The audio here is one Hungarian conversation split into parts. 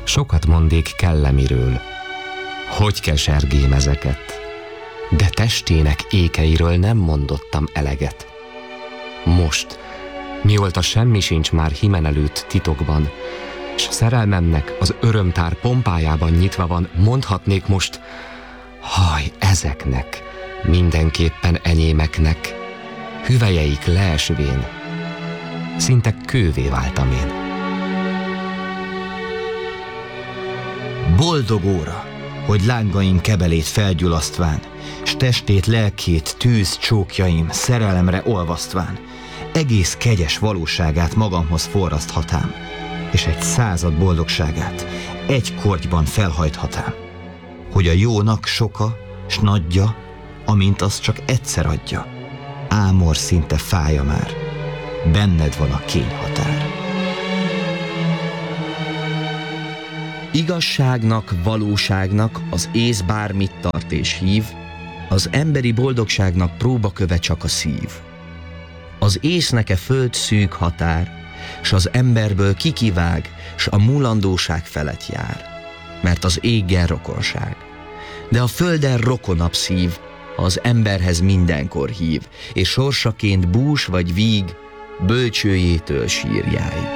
Sokat mondék Kellemiről, hogy kesergém ezeket, de testének ékeiről nem mondottam eleget. Most, mióta semmi sincs már himen előtt titokban, s szerelmemnek az örömtár pompájában nyitva van, mondhatnék most, haj, ezeknek, mindenképpen enyémeknek, hüvelyeik leesvén, szinte kővé váltam én. Boldog óra, hogy lángaim kebelét felgyulasztván, s testét, lelkét tűz csókjaim szerelemre olvasztván, egész kegyes valóságát magamhoz forraszthatám, és egy század boldogságát egy kortyban felhajthatám, hogy a jónak soka, s nagyja, amint az csak egyszer adja, ámor szinte fája már, benned van a kényhatár. Igazságnak, valóságnak az ész bármit tart és hív, az emberi boldogságnak próbaköve csak a szív. Az észnek föld szűk határ, s az emberből kikivág, s a múlandóság felett jár, mert az éggel rokonság. De a földen rokonabb szív, ha az emberhez mindenkor hív, és sorsaként bús vagy víg, bölcsőjétől sírjáig.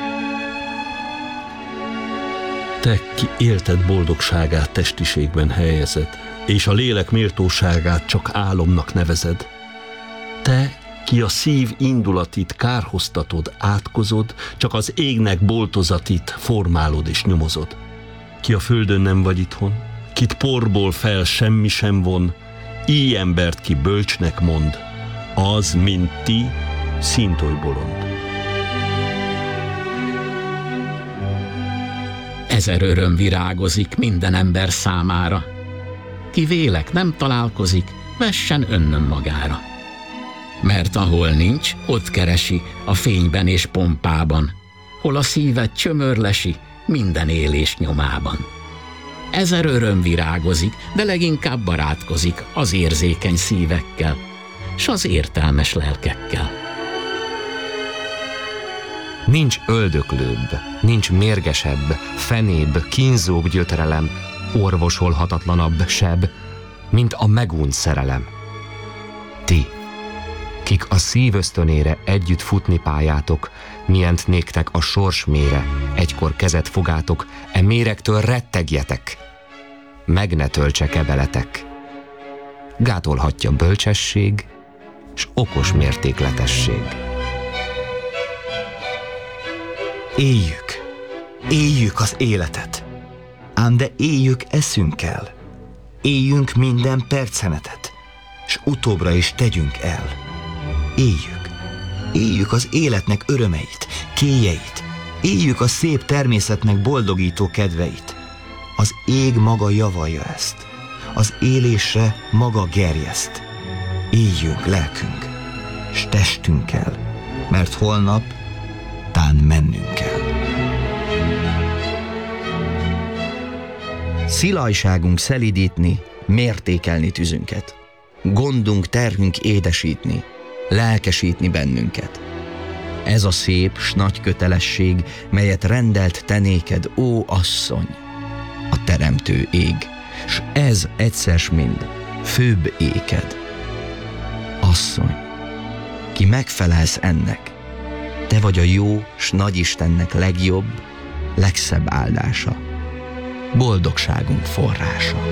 Te, ki élted boldogságát testiségben helyezed, és a lélek méltóságát csak álomnak nevezed. Te, ki a szív indulatit kárhoztatod, átkozod, csak az égnek boltozatit formálod és nyomozod. Ki a földön nem vagy itthon, kit porból fel semmi sem von, így embert ki bölcsnek mond, az, mint ti, színtoly bolond. Ezer öröm virágozik minden ember számára. Ki vélek nem találkozik, vessen önnön magára. Mert ahol nincs, ott keresi, a fényben és pompában, hol a szíved csömörlesi, minden élés nyomában. Ezer öröm virágozik, de leginkább barátkozik az érzékeny szívekkel, s az értelmes lelkekkel. Nincs öldöklőbb, nincs mérgesebb, fenébb, kínzóbb gyötrelem, orvosolhatatlanabb seb, mint a megúnt szerelem. Ti, kik a szív ösztönére együtt futni pályátok, milyent néktek a sors mére, egykor kezet fogátok, e méregtől rettegjetek, meg ne töltse kebeletek. Gátolhatja bölcsesség, s okos mértékletesség. Éljük az életet, ám de éljük eszünkkel, éljünk minden percenetet, s utóbbra is tegyünk el. Éljük az életnek örömeit, kéjeit, éljük a szép természetnek boldogító kedveit. Az ég maga javalja ezt, az élésre maga gerjeszt. Éljünk lelkünk, s testünkkel, mert holnap tán mennünk kell. Szilajságunk szelidítni, mértékelni tüzünket. Gondunk, terhünk édesítni, lelkesítni bennünket. Ez a szép s nagy kötelesség, melyet rendelt te néked, ó asszony, a teremtő ég, s ez egyszer mind főbb éked. Asszony, ki megfelelsz ennek, te vagy a jó s nagy Istennek legjobb, legszebb áldása, boldogságunk forrása.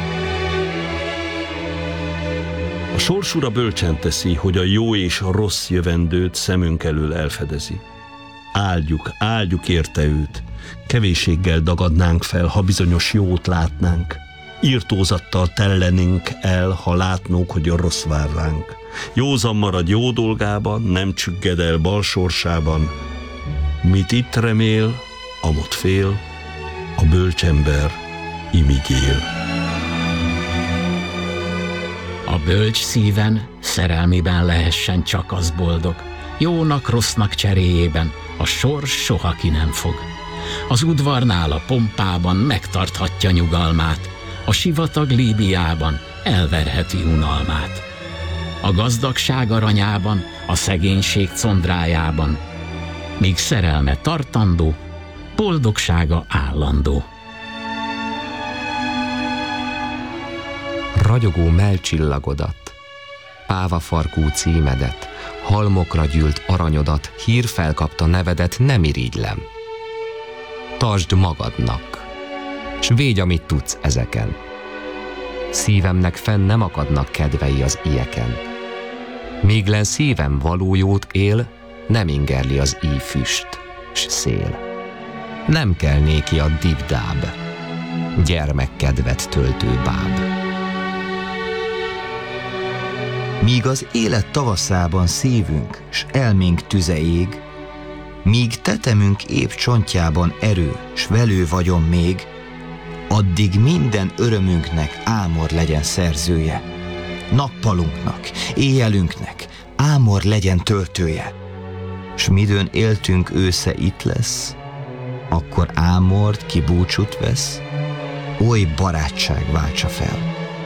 A sors ura bölcsen teszi, hogy a jó és a rossz jövendőt szemünk elől elfedezi. Áldjuk érte őt, kevésséggel dagadnánk fel, ha bizonyos jót látnánk. Irtózattal tellenénk el, ha látnók, hogy a rossz vár ránk. Józan marad jó dolgában, nem csügged el bal sorsában. Mit itt remél, amott fél, a bölcsember imig él. A bölcs szíven, szerelmiben lehessen csak az boldog, jónak, rossznak cseréjében a sors soha ki nem fog. Az udvarnál a pompában megtarthatja nyugalmát, a sivatag Líbiában elverheti unalmát. A gazdagság aranyában, a szegénység condrájában, míg szerelme tartandó, boldogsága állandó. Ragyogó mellcsillagodat, pávafarkú címedet, halmokra gyűlt aranyodat, hír felkapta nevedet, nem irigylem. Tartsd magadnak, s védj, amit tudsz ezeken. Szívemnek fenn nem akadnak kedvei az ilyeken. Míglen szívem való jót él, nem ingerli az íj füst, s szél. Nem kell néki a divdáb, gyermekkedvet töltő báb. Míg az élet tavaszában szívünk, s elménk tüze ég, míg tetemünk épp csontjában erő, s velő vagyon még, addig minden örömünknek Ámor legyen szerzője, nappalunknak, éjjelünknek Ámor legyen töltője. S midőn éltünk ősze itt lesz, akkor Ámort ki búcsút vesz, oly barátság váltsa fel.